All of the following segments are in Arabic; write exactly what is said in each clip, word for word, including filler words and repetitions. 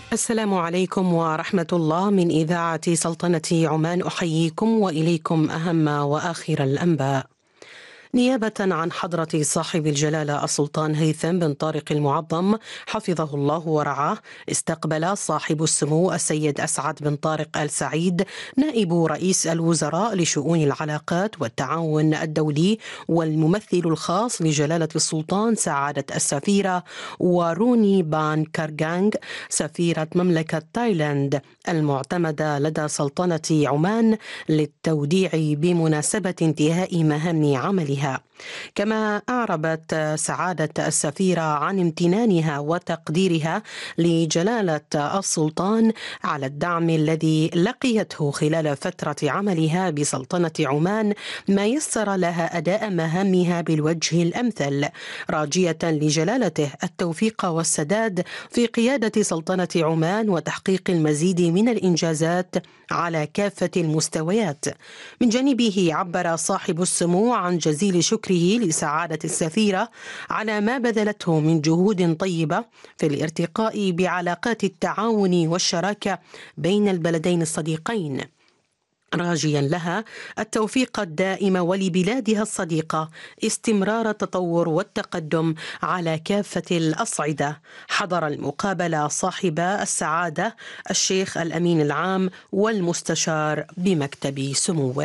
السلام عليكم ورحمة الله. من إذاعة سلطنة عمان أحييكم وإليكم أهم وآخر الأنباء. نيابة عن حضرة صاحب الجلالة السلطان هيثم بن طارق المعظم حفظه الله ورعاه، استقبل صاحب السمو السيد أسعد بن طارق آل سعيد نائب رئيس الوزراء لشؤون العلاقات والتعاون الدولي والممثل الخاص لجلالة السلطان سعادة السفيرة وروني بان كارغانغ سفيرة مملكة تايلاند المعتمدة لدى سلطنة عمان للتوديع بمناسبة انتهاء مهام عملها. كما أعربت سعادة السفيرة عن امتنانها وتقديرها لجلالة السلطان على الدعم الذي لقيته خلال فترة عملها بسلطنة عمان، ما يسر لها أداء مهامها بالوجه الأمثل، راجية لجلالته التوفيق والسداد في قيادة سلطنة عمان وتحقيق المزيد من الإنجازات على كافة المستويات. من جانبه عبر صاحب السمو عن جزيل شكره لسعادة السفيرة على ما بذلته من جهود طيبة في الارتقاء بعلاقات التعاون والشراكة بين البلدين الصديقين، راجيا لها التوفيق الدائم ولبلادها الصديقة استمرار التطور والتقدم على كافة الأصعدة. حضر المقابلة صاحب السعادة الشيخ الأمين العام والمستشار بمكتب سموه.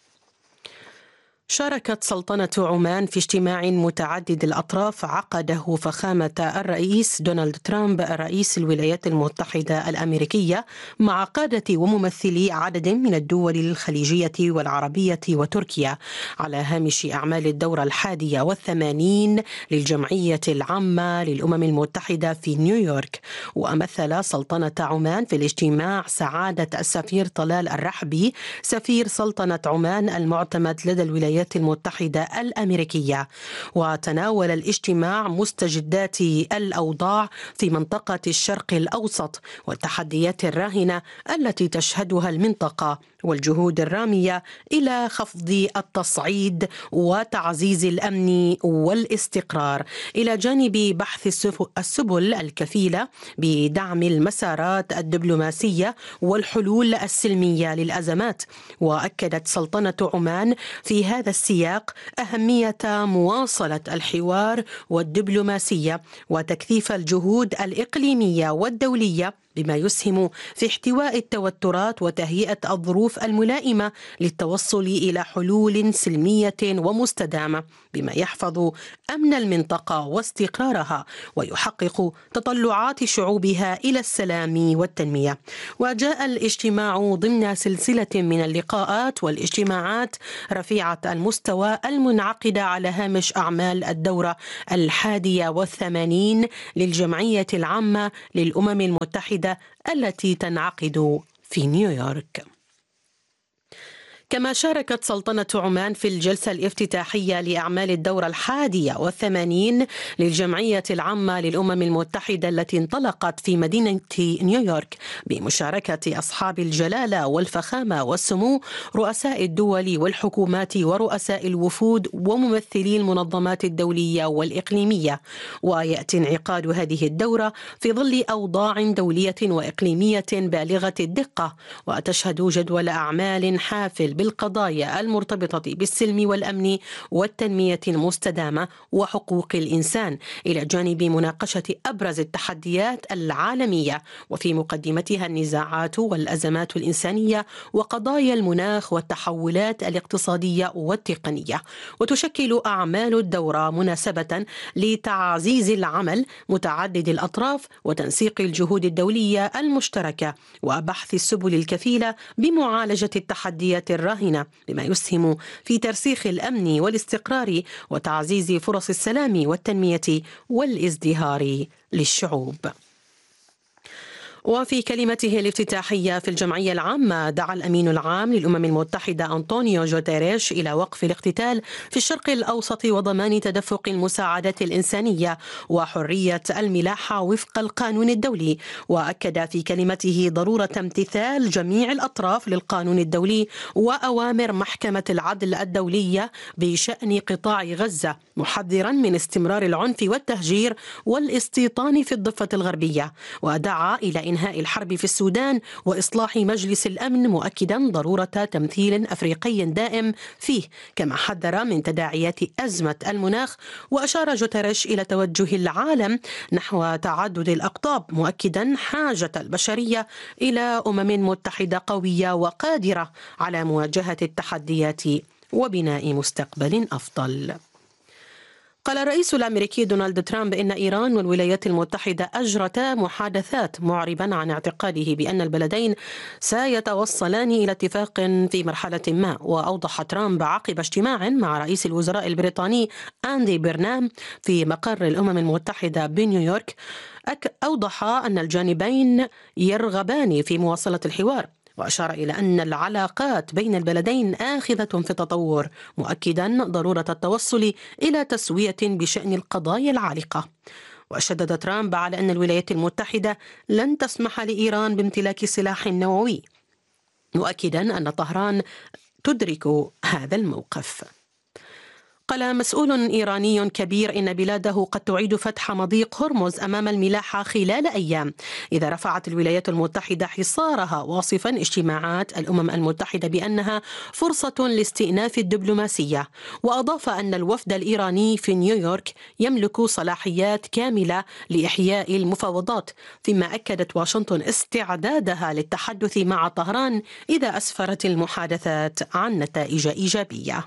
شاركت سلطنة عمان في اجتماع متعدد الأطراف عقده فخامة الرئيس دونالد ترامب رئيس الولايات المتحدة الأمريكية مع قادة وممثلي عدد من الدول الخليجية والعربية وتركيا على هامش أعمال الدورة الحادية والثمانين للجمعية العامة للأمم المتحدة في نيويورك. وأمثل سلطنة عمان في الاجتماع سعادة السفير طلال الرحبي سفير سلطنة عمان المعتمد لدى الولايات المتحدة الأمريكية. وتناول الاجتماع مستجدات الأوضاع في منطقة الشرق الأوسط والتحديات الراهنة التي تشهدها المنطقة والجهود الرامية إلى خفض التصعيد وتعزيز الأمن والاستقرار، إلى جانب بحث السبل الكفيلة بدعم المسارات الدبلوماسية والحلول السلمية للأزمات. وأكدت سلطنة عمان في هذا السياق أهمية مواصلة الحوار والدبلوماسية وتكثيف الجهود الإقليمية والدولية بما يسهم في احتواء التوترات وتهيئة الظروف الملائمة للتوصل إلى حلول سلمية ومستدامة بما يحفظ أمن المنطقة واستقرارها ويحقق تطلعات شعوبها إلى السلام والتنمية. وجاء الاجتماع ضمن سلسلة من اللقاءات والاجتماعات رفيعة المستوى المنعقدة على هامش أعمال الدورة الحادية والثمانين للجمعية العامة للأمم المتحدة التي تنعقد في نيويورك. كما شاركت سلطنة عمان في الجلسة الافتتاحية لأعمال الدورة الحادية والثمانين للجمعية العامة للأمم المتحدة التي انطلقت في مدينة نيويورك بمشاركة أصحاب الجلالة والفخامة والسمو رؤساء الدول والحكومات ورؤساء الوفود وممثلي المنظمات الدولية والإقليمية. ويأتي انعقاد هذه الدورة في ظل أوضاع دولية وإقليمية بالغة الدقة، وتشهد جدول أعمال حافل بالقضايا المرتبطة بالسلم والأمن والتنمية المستدامة وحقوق الإنسان، إلى جانب مناقشة أبرز التحديات العالمية وفي مقدمتها النزاعات والأزمات الإنسانية وقضايا المناخ والتحولات الاقتصادية والتقنية. وتشكل أعمال الدورة مناسبة لتعزيز العمل متعدد الأطراف وتنسيق الجهود الدولية المشتركة وبحث السبل الكفيلة بمعالجة التحديات الراهنة بما يسهم في ترسيخ الأمن والاستقرار وتعزيز فرص السلام والتنمية والازدهار للشعوب. وفي كلمته الافتتاحية في الجمعية العامة دعا الأمين العام للأمم المتحدة أنطونيو جوتيريش إلى وقف الاقتتال في الشرق الأوسط وضمان تدفق المساعدات الإنسانية وحرية الملاحة وفق القانون الدولي. وأكد في كلمته ضرورة امتثال جميع الأطراف للقانون الدولي وأوامر محكمة العدل الدولية بشأن قطاع غزة، محذرا من استمرار العنف والتهجير والاستيطان في الضفة الغربية. ودعا إلى إنهاء الحرب في السودان وإصلاح مجلس الأمن، مؤكدا ضرورة تمثيل أفريقي دائم فيه، كما حذر من تداعيات أزمة المناخ. وأشار جوتيريش إلى توجه العالم نحو تعدد الأقطاب، مؤكدا حاجة البشرية إلى أمم متحدة قوية وقادرة على مواجهة التحديات وبناء مستقبل أفضل. قال الرئيس الأمريكي دونالد ترامب إن إيران والولايات المتحدة أجرتا محادثات، معربا عن اعتقاده بأن البلدين سيتوصلان إلى اتفاق في مرحلة ما. وأوضح ترامب عقب اجتماع مع رئيس الوزراء البريطاني أندي برنام في مقر الأمم المتحدة بنيويورك، أوضح أن الجانبين يرغبان في مواصلة الحوار، وأشار إلى أن العلاقات بين البلدين آخذة في التطور، مؤكدا ضرورة التوصل إلى تسوية بشأن القضايا العالقة. وشدد ترامب على أن الولايات المتحدة لن تسمح لإيران بامتلاك سلاح نووي، مؤكدا أن طهران تدرك هذا الموقف. قال مسؤول إيراني كبير إن بلاده قد تعيد فتح مضيق هرمز أمام الملاحة خلال أيام إذا رفعت الولايات المتحدة حصارها، واصفا اجتماعات الأمم المتحدة بأنها فرصة لاستئناف الدبلوماسية. وأضاف أن الوفد الإيراني في نيويورك يملك صلاحيات كاملة لإحياء المفاوضات، فيما أكدت واشنطن استعدادها للتحدث مع طهران إذا أسفرت المحادثات عن نتائج إيجابية.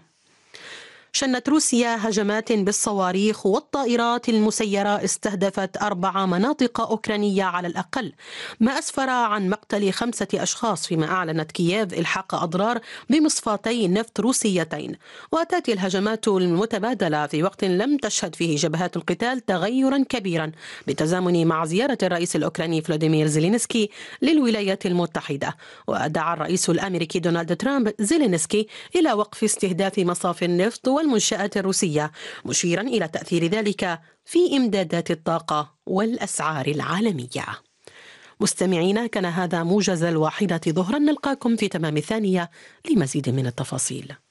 شنت روسيا هجمات بالصواريخ والطائرات المسيرة استهدفت أربع مناطق أوكرانية على الأقل، ما أسفر عن مقتل خمسة أشخاص، فيما أعلنت كييف إلحاق أضرار بمصفاتي نفط روسيتين. وتأتي الهجمات المتبادلة في وقت لم تشهد فيه جبهات القتال تغيرا كبيرا، بالتزامن مع زيارة الرئيس الأوكراني فلاديمير زيلينسكي للولايات المتحدة. ودعا الرئيس الأمريكي دونالد ترامب زيلينسكي إلى وقف استهداف مصافي النفط والمنشآت الروسية، مشيرا إلى تأثير ذلك في إمدادات الطاقة والأسعار العالمية. مستمعينا، كان هذا موجز الواحدة ظهرا، نلقاكم في تمام الثانية لمزيد من التفاصيل.